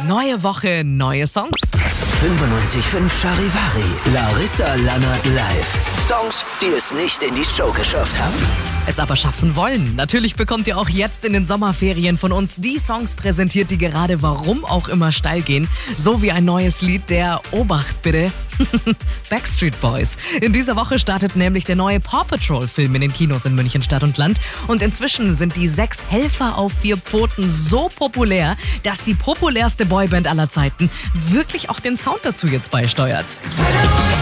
Neue Woche, neue Songs. 95.5 Charivari, Larissa Lannert live. Songs, die es nicht in die Show geschafft haben. Es aber schaffen wollen. Natürlich bekommt ihr auch jetzt in den Sommerferien von uns die Songs präsentiert, die gerade warum auch immer steil gehen. So wie ein neues Lied der Obacht bitte. Backstreet Boys. In dieser Woche startet nämlich der neue Paw Patrol Film in den Kinos in München Stadt und Land. Und inzwischen sind die 6 Helfer auf 4 Pfoten so populär, dass die populärste Boyband aller Zeiten wirklich auch den Sound dazu jetzt beisteuert.